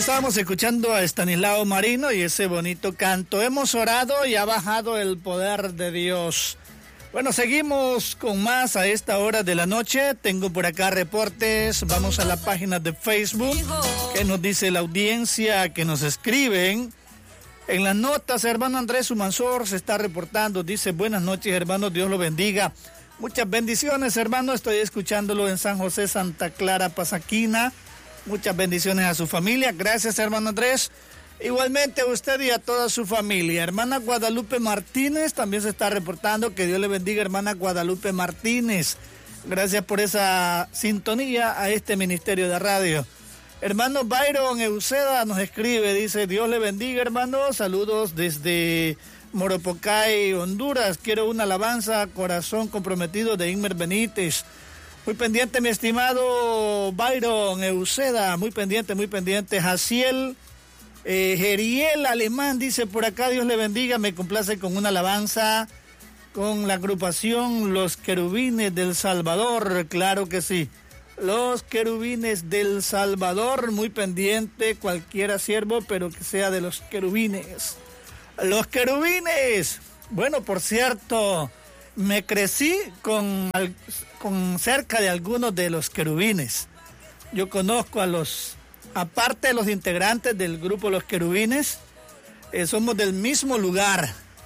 Estábamos escuchando a Estanislao Marino y ese bonito canto. Hemos orado y ha bajado el poder de Dios. Bueno, seguimos con más a esta hora de la noche. Tengo por acá reportes. Vamos a la página de Facebook. ¿Qué nos dice la audiencia que nos escriben? En las notas, hermano Andrés Humansor se está reportando. Dice, buenas noches, hermano, Dios lo bendiga. Muchas bendiciones, hermano. Estoy escuchándolo en San José, Santa Clara, Pasaquina. Muchas bendiciones a su familia. Gracias, hermano Andrés. Igualmente a usted y a toda su familia. Hermana Guadalupe Martínez también se está reportando. Que Dios le bendiga, hermana Guadalupe Martínez. Gracias por esa sintonía a este ministerio de radio. Hermano Byron Euseda nos escribe, dice, Dios le bendiga, hermano. Saludos desde Moropocay, Honduras. Quiero una alabanza, Corazón Comprometido, de Inmer Benítez. Muy pendiente, mi estimado Byron Euseda, muy pendiente. Jaciel Geriel Alemán dice por acá, Dios le bendiga, me complace con una alabanza con la agrupación Los Querubines del Salvador. Claro que sí, Los Querubines del Salvador, muy pendiente, cualquiera siervo, pero que sea de los querubines. Los querubines. Bueno, por cierto, me crecí con cerca de algunos de los querubines. Yo conozco aparte de los integrantes del grupo Los Querubines, somos del mismo lugar.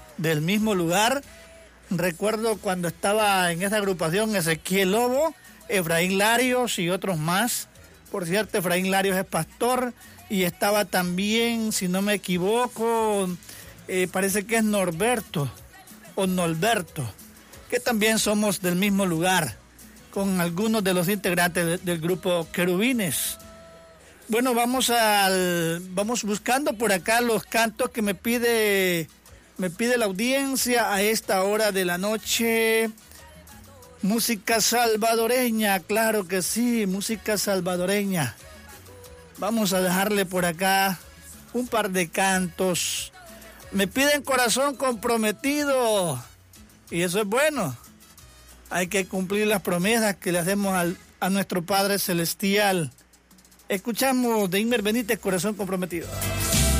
Recuerdo cuando estaba en esa agrupación Ezequiel Lobo, Efraín Larios y otros más. Por cierto, Efraín Larios es pastor y estaba también, si no me equivoco, parece que es Norberto, que también somos del mismo lugar, con algunos de los integrantes del grupo Querubines. Bueno, vamos buscando por acá los cantos que me pide la audiencia a esta hora de la noche. Música salvadoreña, claro que sí, música salvadoreña. Vamos a dejarle por acá un par de cantos. Me piden Corazón Comprometido. Y eso es bueno. Hay que cumplir las promesas que le hacemos a nuestro Padre Celestial. Escuchamos de Inmer Benítez, Corazón Comprometido.